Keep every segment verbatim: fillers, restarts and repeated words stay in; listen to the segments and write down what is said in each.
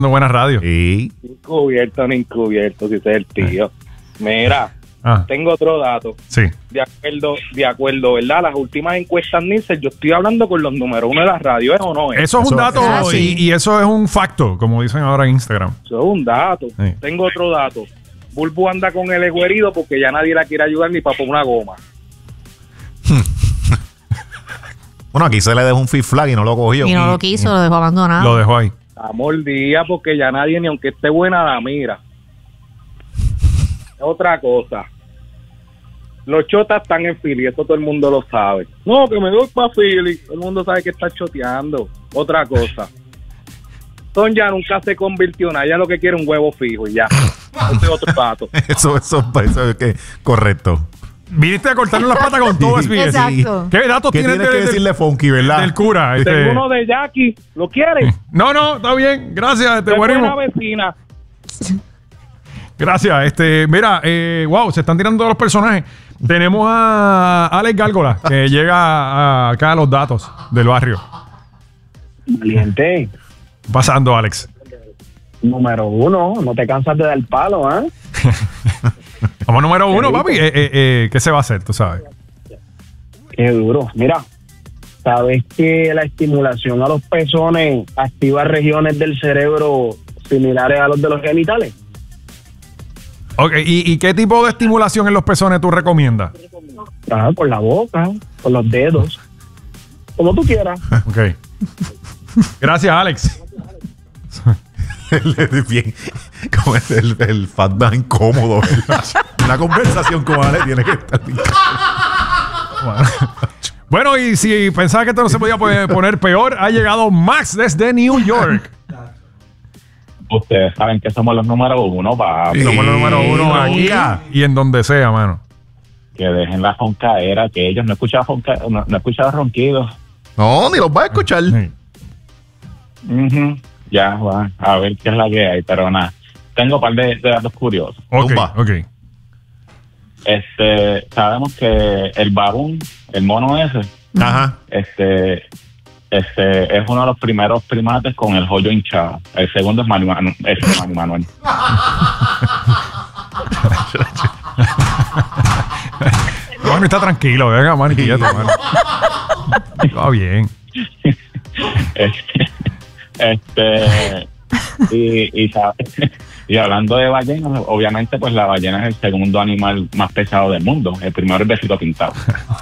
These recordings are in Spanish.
buena radio. Sí. Encubierto, no encubierto, si usted es el tío. Mira, Ah. tengo otro dato. Sí. De acuerdo, de acuerdo, ¿verdad? Las últimas encuestas Nielsen, yo estoy hablando con los números uno de la radio, ¿es o no es? Eso es un Eso- dato Ah, y, sí. y eso es un facto, como dicen ahora en Instagram. Eso es un dato. Sí. Tengo otro dato. Bulbu anda con el ego herido porque ya nadie la quiere ayudar ni para poner una goma. Bueno, aquí se le dejó un fit flag y no lo cogió. Y no lo quiso, lo dejó abandonado. Lo dejo ahí. Amor día porque ya nadie, ni aunque esté buena, la mira. Otra cosa. Los chotas están en Philly, eso todo el mundo lo sabe. No, que me doy para Philly. Todo el mundo sabe que está choteando. Otra cosa. Sonja nunca se convirtió en nada. Ella lo que quiere es un huevo fijo y ya. Ese es otro dato. Eso, eso, eso es que correcto. Viniste a cortarle las patas con todo, S B S. Exacto. ¿Qué datos ¿Qué tienes tienes de- que de- decirle Funky, verdad? del cura? Este- Tengo uno de Jackie. ¿Lo quieres? No, no, está bien. Gracias, te Es buena guarimos. vecina. Gracias. Este, mira, eh, wow, se están tirando todos los personajes. Tenemos a Alex Gárgola, que llega a- acá a los datos del barrio. Valiente, Pasando, Alex. número uno, no te cansas de dar palo, ¿ah? Vamos número uno, papi. Eh, eh, eh, ¿Qué se va a hacer? Tú sabes. Qué duro. Mira, ¿sabes que la estimulación a los pezones activa regiones del cerebro similares a los de los genitales? Ok, ¿y, y qué tipo de estimulación en los pezones tú recomiendas? Ah, con la boca, con los dedos, como tú quieras. Ok. Gracias, Alex. El- bien, como es el, el fat man incómodo, ¿verdad? Una conversación con Ale tiene que estar bien. Bueno, y si pensaba que esto no se podía poner poner peor, ha llegado Max desde New York. Ustedes saben que somos los número uno, papi. Somos los número uno aquí oiga. y en donde sea, mano. Que dejen la roncaera, que ellos no escuchaban ronca, no, no escuchaban ronquidos. No, ni los va a escuchar. Sí. Ujú. Ya, va, a ver qué es la que hay, pero nada. Tengo un par de, de datos curiosos. Ok, Tumba. ok. Este, sabemos que el babún, el mono ese, Ajá. este, este es uno de los primeros primates con el joyo hinchado. El segundo es Manu, Manu- es Manu Manuel. Mano, está tranquilo, venga, mano, quieto, mano. Va bien. Este, y, y, sabe- y hablando de ballenas, obviamente pues la ballena es el segundo animal más pesado del mundo. El primero es el besito pintado.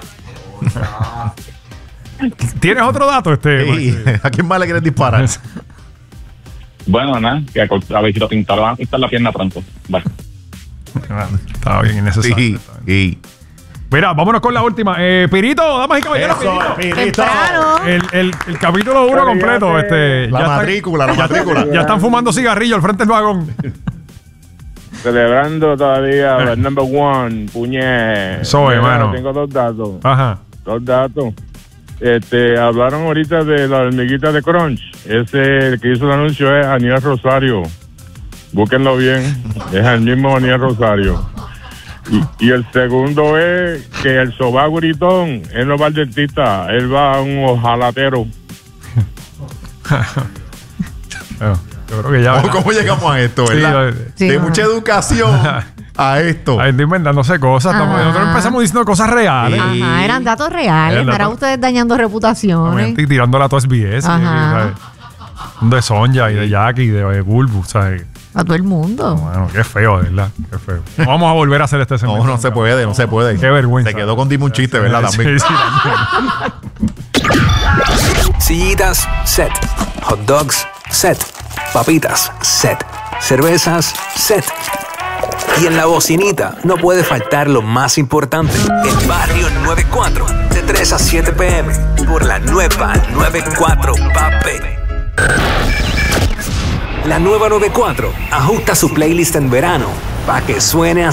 ¿Tienes otro dato, este? Sí. ¿A quién más le quieres disparar? Bueno, nada, que a, a besito pintado le van a quitar la pierna pronto. Bueno. Estaba bien innecesario. Sí, Está bien. sí. Mira, vámonos con la última. Eh, Pirito, damas y caballeros. Eso, Pirito. Pirito. Temprano. El, el, el capítulo uno completo. Este, La ya están- matrícula, la ya, matrícula. ya están fumando cigarrillos al frente del vagón. Celebrando todavía el number one, puñet. Soy, Mira, mano. Tengo dos datos. Ajá. Dos datos. Este, hablaron ahorita de la hormiguita de Crunch. Ese, el que hizo el anuncio es Aniel Rosario. Búsquenlo bien. Es el mismo Aniel Rosario. Y, y el segundo es que el sobaco gritón, él no va al dentista, él va a un ojalatero. Bueno, yo creo que ya. ¿Cómo, ¿verdad? cómo llegamos a esto, Sí, verdad? Sí, de ajá. mucha educación a esto. Ay, estoy inventándose cosas. estamos- Ajá. nosotros empezamos diciendo cosas reales. Sí. Ajá, eran datos reales. Eran Para datos- ustedes dañando reputaciones. Obviamente, y tirándola a todo S B S. Ajá. ¿sabes? De Sonja y de Jackie y de, de Bulbu, ¿sabes? A todo el mundo. Bueno, qué feo, de verdad. Qué feo. No vamos a volver a hacer este segmento. No, no se puede, no se puede. Qué vergüenza. Se quedó con dime un chiste, ¿verdad? También. Sí, sí. Sillitas, set. Hot dogs, set. Papitas, set. Cervezas, set. Y en la bocinita no puede faltar lo más importante, el Barrio noventa y cuatro, de tres a siete p m por la nueva noventa y cuatro, papi. La nueva noventa y cuatro ajusta su playlist en verano para que suene así.